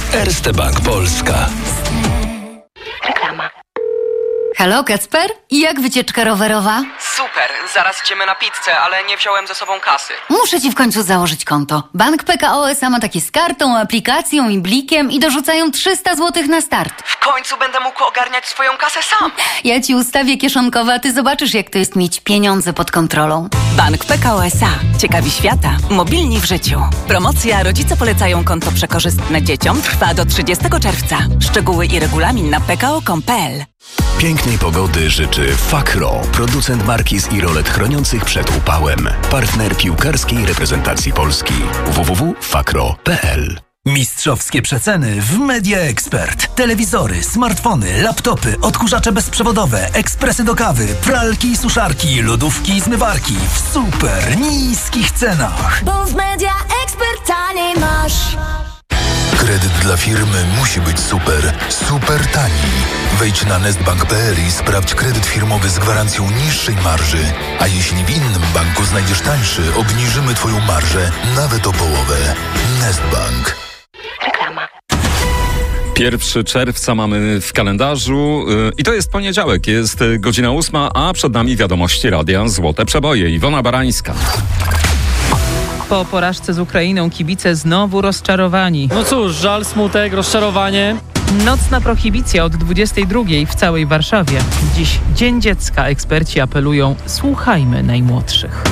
Erste Bank Polska. Reklama. Halo, Kacper? I jak wycieczka rowerowa? Super, zaraz idziemy na pizzę, ale nie wziąłem ze sobą kasy. Muszę ci w końcu założyć konto. Bank PKO SA ma takie z kartą, aplikacją i blikiem i dorzucają 300 zł na start. W końcu będę mógł ogarniać swoją kasę sam. Ja ci ustawię kieszonkowe, a ty zobaczysz, jak to jest mieć pieniądze pod kontrolą. Bank PKO SA. Ciekawi świata. Mobilni w życiu. Promocja Rodzice polecają konto przekorzystne dzieciom trwa do 30 czerwca. Szczegóły i regulamin na pko.com.pl. Pięknej pogody życzy Fakro, producent markiz i rolet chroniących przed upałem. Partner piłkarskiej reprezentacji Polski. www.fakro.pl. Mistrzowskie przeceny w Media Expert. Telewizory, smartfony, laptopy, odkurzacze bezprzewodowe, ekspresy do kawy, pralki i suszarki, lodówki i zmywarki w super niskich cenach. Bo w Media Expert taniej masz. Kredyt dla firmy musi być super, super tani. Wejdź na nestbank.pl i sprawdź kredyt firmowy z gwarancją niższej marży. A jeśli w innym banku znajdziesz tańszy, obniżymy Twoją marżę nawet o połowę. Nestbank. Reklama. 1 czerwca mamy w kalendarzu i to jest poniedziałek, jest godzina 8, a przed nami wiadomości Radia Złote Przeboje. Iwona Barańska. Po porażce z Ukrainą kibice znowu rozczarowani. No cóż, żal, smutek, rozczarowanie. Nocna prohibicja od 22 w całej Warszawie. Dziś Dzień Dziecka. Eksperci apelują: słuchajmy najmłodszych.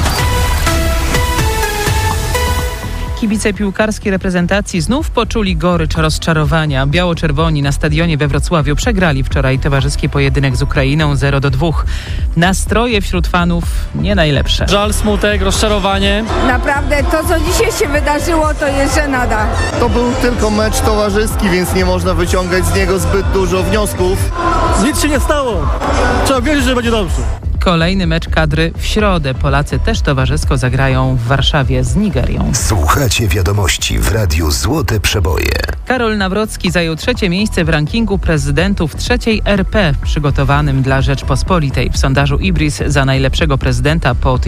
Kibice piłkarskiej reprezentacji znów poczuli gorycz rozczarowania. Biało-czerwoni na stadionie we Wrocławiu przegrali wczoraj towarzyski pojedynek z Ukrainą 0-2. Nastroje wśród fanów nie najlepsze. Żal, smutek, rozczarowanie. Naprawdę to, co dzisiaj się wydarzyło, to jest żenada. To był tylko mecz towarzyski, więc nie można wyciągać z niego zbyt dużo wniosków. Nic się nie stało. Trzeba wierzyć, że będzie dobrze. Kolejny mecz kadry w środę. Polacy też towarzysko zagrają w Warszawie z Nigerią. Słuchacie wiadomości w Radiu Złote Przeboje. Karol Nawrocki zajął 3. miejsce w rankingu prezydentów 3. RP przygotowanym dla Rzeczpospolitej. W sondażu Ibris za najlepszego prezydenta po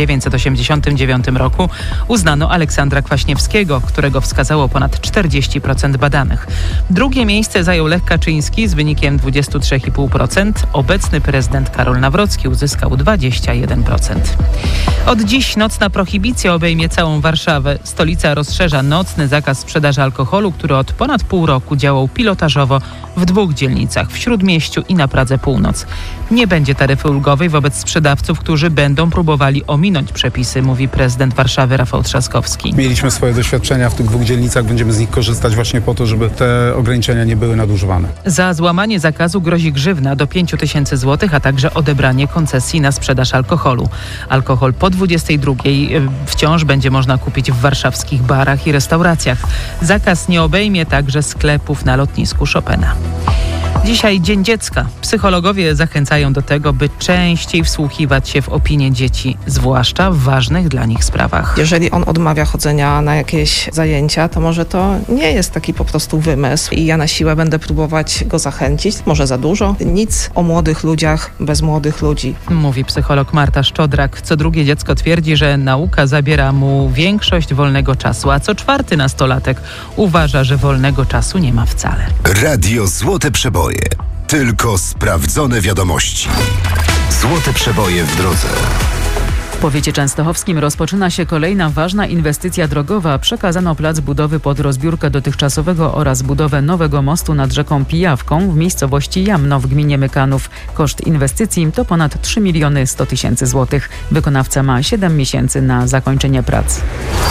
1989 roku uznano Aleksandra Kwaśniewskiego, którego wskazało ponad 40% badanych. 2. miejsce zajął Lech Kaczyński z wynikiem 23,5%. Obecny prezydent Karol Nawrocki uzyskał 21%. Od dziś nocna prohibicja obejmie całą Warszawę. Stolica rozszerza nocny zakaz sprzedaży alkoholu, który od ponad pół roku działał pilotażowo w 2 dzielnicach, w Śródmieściu i na Pradze Północ. Nie będzie taryfy ulgowej wobec sprzedawców, którzy będą próbowali ominąć przepisy, mówi prezydent Warszawy Rafał Trzaskowski. Mieliśmy swoje doświadczenia w tych 2 dzielnicach, będziemy z nich korzystać właśnie po to, żeby te ograniczenia nie były nadużywane. Za złamanie zakazu grozi grzywna do 5 000 złotych, a także odebranie koncesji na sprzedaż alkoholu. Alkohol po 22 wciąż będzie można kupić w warszawskich barach i restauracjach. Zakaz nie obejmie także sklepów na lotnisku Chopina. Dzisiaj Dzień Dziecka. Psychologowie zachęcają do tego, by częściej wsłuchiwać się w opinie dzieci, zwłaszcza w ważnych dla nich sprawach. Jeżeli on odmawia chodzenia na jakieś zajęcia, to może to nie jest taki po prostu wymysł i ja na siłę będę próbować go zachęcić. Może za dużo. Nic o młodych ludziach bez młodych ludzi. Mówi psycholog Marta Szczodrak. Co drugie dziecko twierdzi, że nauka zabiera mu większość wolnego czasu, a co 4. nastolatek uważa, że wolnego czasu nie ma wcale. Radio Złote Przeboje. Tylko sprawdzone wiadomości. Złote Przeboje w drodze. W powiecie częstochowskim rozpoczyna się kolejna ważna inwestycja drogowa. Przekazano plac budowy pod rozbiórkę dotychczasowego oraz budowę nowego mostu nad rzeką Pijawką w miejscowości Jamno w gminie Mykanów. Koszt inwestycji to ponad 3 100 000 złotych. Wykonawca ma 7 miesięcy na zakończenie prac.